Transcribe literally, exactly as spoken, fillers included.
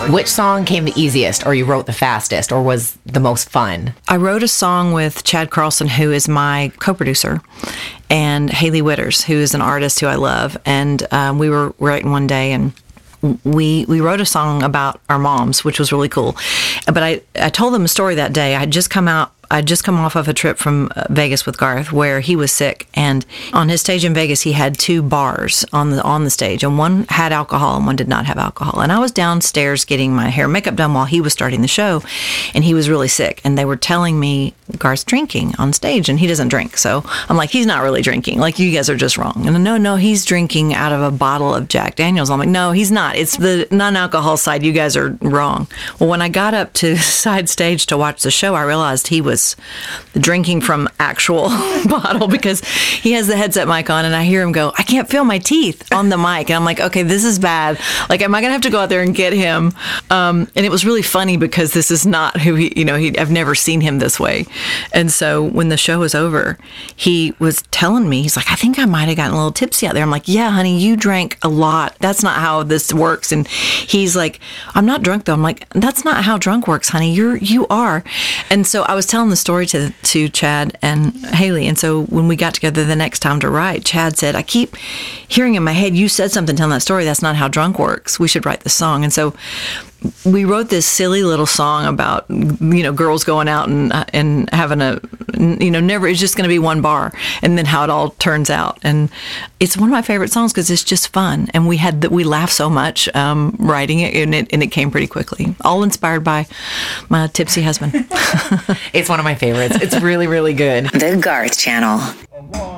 Which song came the easiest, or you wrote the fastest, or was the most fun? I wrote a song with Chad Carlson, who is my co-producer, and Haley Witters, who is an artist who I love. And um, we were writing one day, and we we wrote a song about our moms, which was really cool. But I, I told them a story that day. I had just come out. I'd just come off of a trip from Vegas with Garth where he was sick, and on his stage in Vegas he had two bars on the on the stage, and one had alcohol and one did not have alcohol. And I was downstairs getting my hair and makeup done while he was starting the show, and he was really sick, and they were telling me Garth's drinking on stage, and he doesn't drink. So I'm like, he's not really drinking. Like, you guys are just wrong. And no, no, he's drinking out of a bottle of Jack Daniels. I'm like, no, he's not. It's the non-alcohol side. You guys are wrong. Well, when I got up to side stage to watch the show, I realized he was drinking from actual bottle, because he has the headset mic on, and I hear him go, I can't feel my teeth on the mic. And I'm like, okay, this is bad. Like, am I going to have to go out there and get him? Um, and it was really funny because this is not who he, you know, he, I've never seen him this way. And so when the show was over, he was telling me, he's like, I think I might have gotten a little tipsy out there. I'm like, yeah, honey, you drank a lot. That's not how this works. And he's like, I'm not drunk though. I'm like, that's not how drunk works, honey. You're, you are. And so I was telling the story to to Chad and Haley, and so when we got together the next time to write, Chad said, I keep hearing in my head, you said something telling that story. That's not how drunk works. We should write the song. And so we wrote this silly little song about, you know, girls going out and uh, and having a, you know, never, it's just going to be one bar, and then how it all turns out. And it's one of my favorite songs because it's just fun, and we had that we laughed so much um, writing it, and it and it came pretty quickly. All inspired by my tipsy husband. It's one of my favorites. It's really, really good. The Garth Channel.